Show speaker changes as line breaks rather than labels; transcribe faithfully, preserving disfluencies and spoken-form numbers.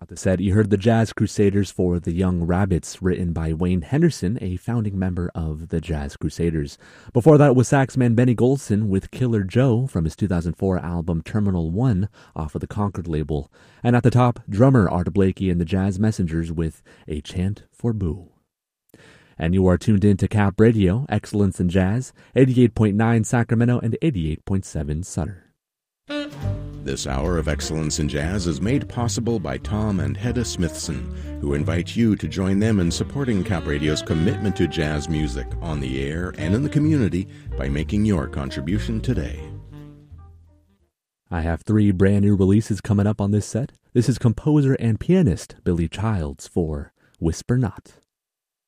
At the set, you heard The Jazz Crusaders for The Young Rabbits, written by Wayne Henderson, a founding member of the Jazz Crusaders. Before that was saxman Benny Golson with Killer Joe from his two thousand four album Terminal One off of the Concord label. And at the top, drummer Art Blakey and the Jazz Messengers with A Chant for Boo. And you are tuned in to Cap Radio, Excellence in Jazz, eighty-eight point nine Sacramento and eighty-eight point seven Sutter.
This hour of Excellence in Jazz is made possible by Tom and Hedda Smithson, who invite you to join them in supporting Cap Radio's commitment to jazz music on the air and in the community by making your contribution today.
I have three brand new releases coming up on this set. This is composer and pianist Billy Childs for Whisper Not.